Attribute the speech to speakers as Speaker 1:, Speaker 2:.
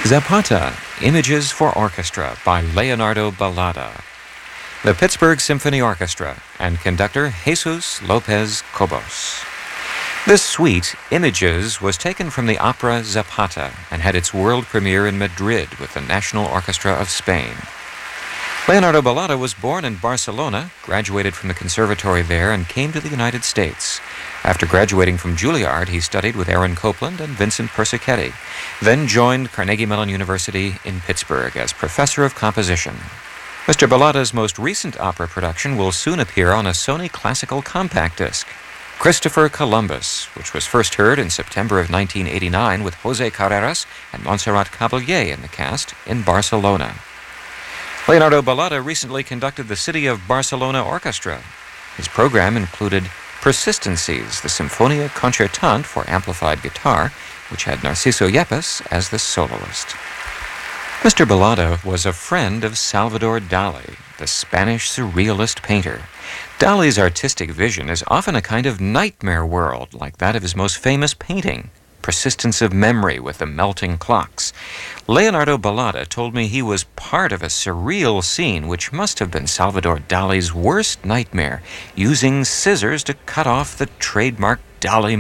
Speaker 1: Zapata, Images for Orchestra by Leonardo Balada. The Pittsburgh Symphony Orchestra and conductor Jesus Lopez Cobos. This suite, Images, was taken from the opera Zapata and had its world premiere in Madrid with the National Orchestra of Spain. Leonardo Balada was born in Barcelona, graduated from the conservatory there, and came to the United States. After graduating from Juilliard, he studied with Aaron Copland and Vincent Persichetti, then joined Carnegie Mellon University in Pittsburgh as professor of composition. Mr. Balada's most recent opera production will soon appear on a Sony Classical compact disc, Christopher Columbus, which was first heard in September of 1989 with Jose Carreras and Montserrat Caballé in the cast in Barcelona. Leonardo Balada recently conducted the City of Barcelona Orchestra. His program included Persistencies, the Sinfonia Concertante for amplified guitar, which had Narciso Yepes as the soloist. Mr. Balada was a friend of Salvador Dali, the Spanish surrealist painter. Dali's artistic vision is often a kind of nightmare world, like that of his most famous painting, Persistence of Memory with the Melting Clocks. Leonardo Balada told me he was part of a surreal scene which must have been Salvador Dali's worst nightmare, using scissors to cut off the trademark Dali